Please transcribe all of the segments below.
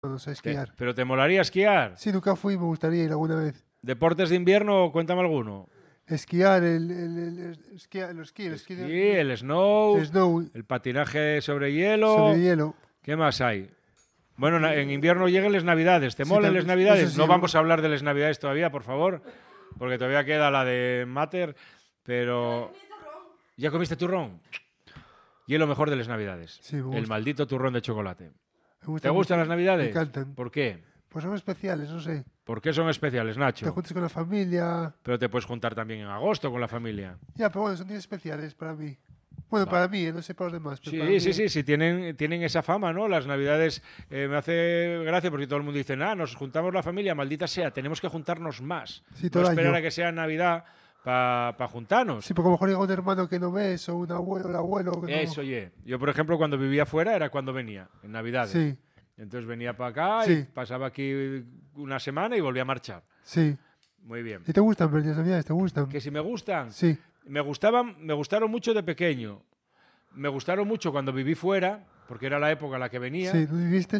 no sé esquiar. ¿Pero te molaría esquiar? Sí, nunca fui, me gustaría ir alguna vez. ¿Deportes de invierno? Cuéntame alguno. Esquiar, el esquí, El esquí, el snow, el snow el patinaje sobre hielo. sobre hielo. ¿Qué más hay? Bueno, en invierno llegan las Navidades. ¿Te Sí, molan también, las Navidades? eso sí, No vamos a hablar de las Navidades todavía, por favor, porque todavía queda la de Mater, pero... ¿Ya comiste turrón? Y es lo mejor de las Navidades. Sí, me El gusta. maldito turrón de chocolate. Me gusta ¿Te gustan mucho. las Navidades? Me encantan. ¿Por qué? Pues son especiales, no sé. ¿Por qué son especiales, Te Nacho? juntas con la familia. Pero te puedes juntar también en agosto con la familia. Ya, pero bueno, son días especiales para mí. Bueno, Va. para mí, no sé para los demás. Pero para Sí, mí, sí, sí, sí, tienen esa fama, ¿no? Las Navidades me hace gracia porque todo el mundo dice, nos juntamos la familia, maldita sea, tenemos que juntarnos más. Sí, No todo el esperar año. a que sea Navidad para juntarnos. Sí, porque a lo mejor llega un hermano que no ves o un abuelo, el abuelo. Que no... Eso, oye. Yo, por ejemplo, cuando vivía fuera era cuando venía, en Navidades. Sí, Entonces venía para acá y Sí. pasaba aquí una semana y volvía a marchar. sí. Muy bien. ¿Y te gustan ver las Navidades? ¿Te gustan? Que si me gustan, Sí, me gustaron mucho de pequeño. Me gustaron mucho cuando viví fuera, porque era la época en la que venía. sí. ¿Dónde viviste?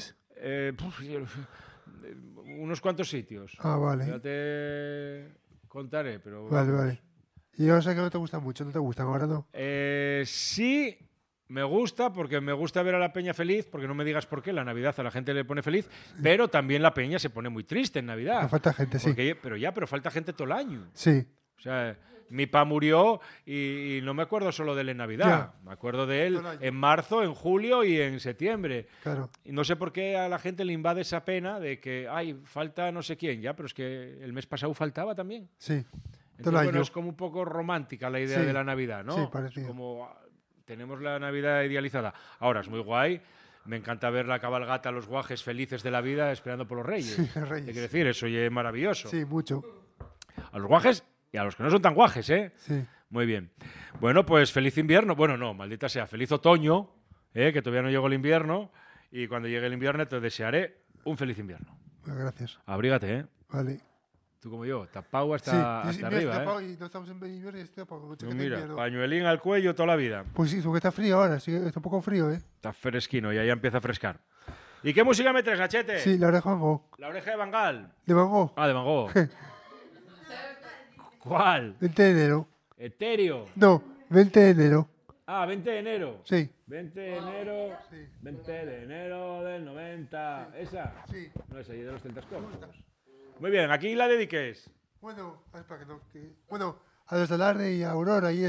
Unos cuantos sitios. Ah, vale. Ya te contaré, pero... Vale, vamos. vale. Y yo sé que no te gustan mucho, no te gustan, ahora no. Sí, me gusta porque me gusta ver a la peña feliz, porque no me digas por qué, la Navidad a la gente le pone feliz, pero también la peña se pone muy triste en Navidad. Me falta gente, sí. Pero falta gente todo el año. Sí, O sea, mi pa murió y no me acuerdo solo de él en Navidad. Me acuerdo de él Todo el año. en marzo, en julio y en septiembre. claro. Y no sé por qué a la gente le invade esa pena de que, falta no sé quién, ya, pero es que el mes pasado faltaba también. Sí. Entonces, Todo el bueno, año. es como un poco romántica la idea Sí. de la Navidad, ¿no? Sí, Es parecido. como tenemos la Navidad idealizada. Ahora, es muy guay. Me encanta ver la cabalgata, los guajes felices de la vida esperando por los reyes. Sí, los ¿Qué reyes. quiere decir? Eso ya es maravilloso. Sí, mucho. A los guajes y a los que no son tan guajes, ¿eh? Sí. Muy bien. Bueno, pues feliz invierno. Bueno, no, maldita sea. Feliz otoño, que todavía no llegó el invierno. Y cuando llegue el invierno te desearé un feliz invierno. Bueno, gracias. Abrígate, ¿eh? Vale. Tú como yo, tapado Sí, hasta, yo hasta sí, arriba, mira, ¿eh? y no estamos en invierno y estoy tapado, mucho Tú que mira, invierno. pañuelín al cuello toda la vida. Pues sí, porque está frío ahora, sí, está un poco frío, ¿eh? Está fresquino, ya empieza a frescar. ¿Y qué música me traes, Nachete? Sí, la oreja Van Gogh. La oreja de Van Gaal. De Van Gogh. Ah, de Van Gogh. ¿Cuál? 20 de enero. Etéreo. No, 20 de enero. Ah, 20 de enero. Sí. 20 de enero. Sí. 20 de enero del 90. ¿Esa? Sí. No, esa, y de los celtas cortos. Muy bien, aquí la dediques. Bueno, espera que no. Bueno, a los de Alarde y a Aurora y eso.